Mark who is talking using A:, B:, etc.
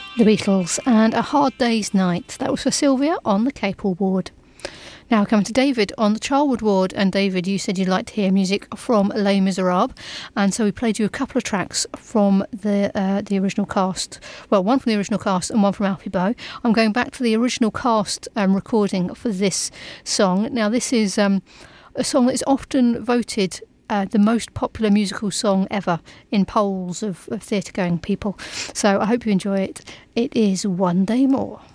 A: The Beatles and A Hard Day's Night. That was for Sylvia on the Capel ward. Now coming to David on the Charwood ward. And David, you said you'd like to hear music from Les Miserables, and so we played you a couple of tracks from the original cast. Well, one from the original cast and one from Alfie Boe. I'm going back to the original cast recording for this song. Now this is a song that is often voted the most popular musical song ever in polls of theatre-going people. So I hope you enjoy it. It is One Day More.